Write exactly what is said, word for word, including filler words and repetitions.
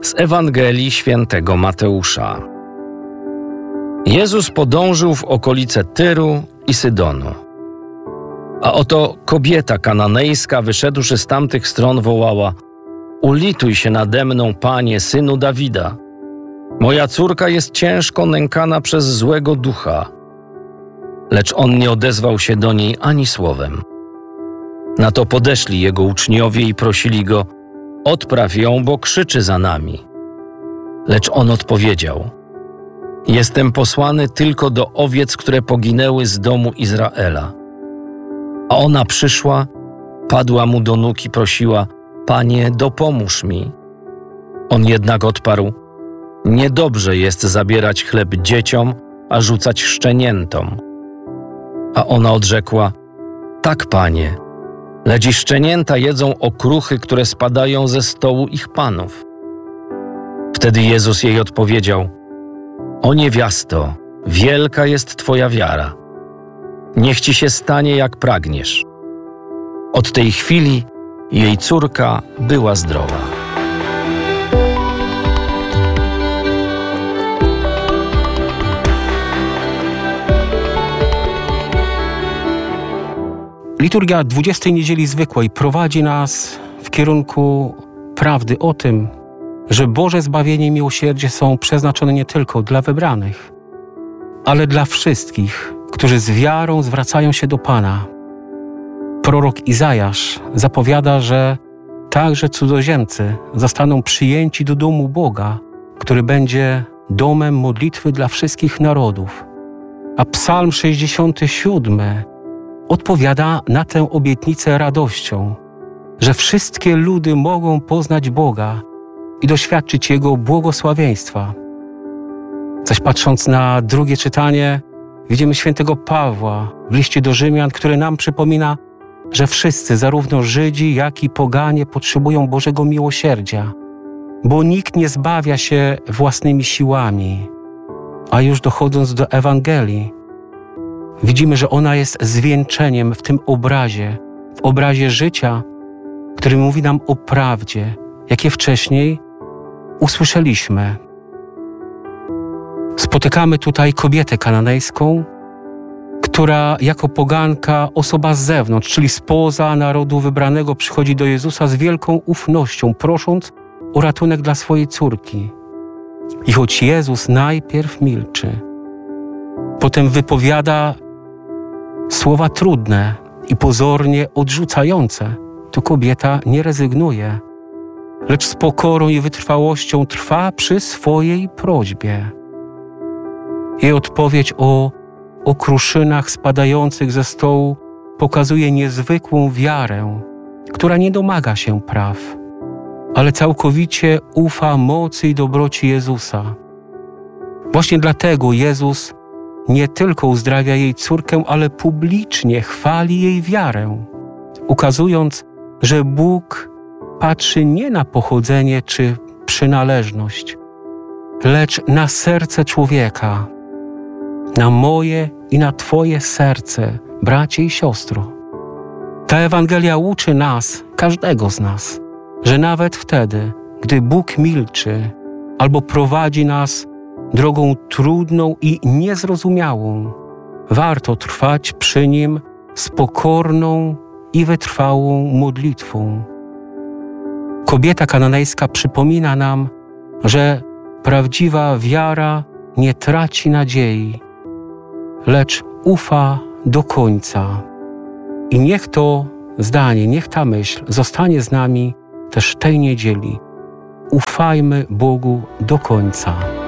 Z Ewangelii Świętego Mateusza. Jezus podążył w okolice Tyru i Sydonu. A oto kobieta kananejska, wyszedłszy z tamtych stron, wołała: „Ulituj się nade mną, Panie, Synu Dawida. Moja córka jest ciężko nękana przez złego ducha”. Lecz on nie odezwał się do niej ani słowem. Na to podeszli jego uczniowie i prosili go: „Odpraw ją, bo krzyczy za nami”. Lecz on odpowiedział: „Jestem posłany tylko do owiec, które poginęły z domu Izraela”. A ona przyszła, padła mu do nóg i prosiła: „Panie, dopomóż mi”. On jednak odparł: „Niedobrze jest zabierać chleb dzieciom, a rzucać szczeniętom”. A ona odrzekła: „Tak, Panie, lecz i szczenięta jedzą okruchy, które spadają ze stołu ich panów”. Wtedy Jezus jej odpowiedział: „O niewiasto, wielka jest Twoja wiara. Niech Ci się stanie, jak pragniesz”. Od tej chwili jej córka była zdrowa. Liturgia dwudziestej Niedzieli Zwykłej prowadzi nas w kierunku prawdy o tym, że Boże zbawienie i miłosierdzie są przeznaczone nie tylko dla wybranych, ale dla wszystkich, którzy z wiarą zwracają się do Pana. Prorok Izajasz zapowiada, że także cudzoziemcy zostaną przyjęci do domu Boga, który będzie domem modlitwy dla wszystkich narodów. A Psalm sześćdziesiąty siódmy odpowiada na tę obietnicę radością, że wszystkie ludy mogą poznać Boga i doświadczyć Jego błogosławieństwa. Zaś patrząc na drugie czytanie, widzimy świętego Pawła w liście do Rzymian, który nam przypomina, że wszyscy, zarówno Żydzi, jak i poganie, potrzebują Bożego miłosierdzia, bo nikt nie zbawia się własnymi siłami. A już dochodząc do Ewangelii, widzimy, że ona jest zwieńczeniem w tym obrazie, w obrazie życia, który mówi nam o prawdzie, jakie wcześniej usłyszeliśmy. Spotykamy tutaj kobietę kananejską, która jako poganka, osoba z zewnątrz, czyli spoza narodu wybranego, przychodzi do Jezusa z wielką ufnością, prosząc o ratunek dla swojej córki. I choć Jezus najpierw milczy, potem wypowiada słowa trudne i pozornie odrzucające, to kobieta nie rezygnuje, lecz z pokorą i wytrwałością trwa przy swojej prośbie. Jej odpowiedź o okruszynach spadających ze stołu pokazuje niezwykłą wiarę, która nie domaga się praw, ale całkowicie ufa mocy i dobroci Jezusa. Właśnie dlatego Jezus nie tylko uzdrawia jej córkę, ale publicznie chwali jej wiarę, ukazując, że Bóg patrzy nie na pochodzenie czy przynależność, lecz na serce człowieka, na moje i na Twoje serce, bracie i siostro. Ta Ewangelia uczy nas, każdego z nas, że nawet wtedy, gdy Bóg milczy albo prowadzi nas drogą trudną i niezrozumiałą, warto trwać przy Nim z pokorną i wytrwałą modlitwą. Kobieta kananejska przypomina nam, że prawdziwa wiara nie traci nadziei, lecz ufa do końca. I niech to zdanie, niech ta myśl zostanie z nami też tej niedzieli. Ufajmy Bogu do końca.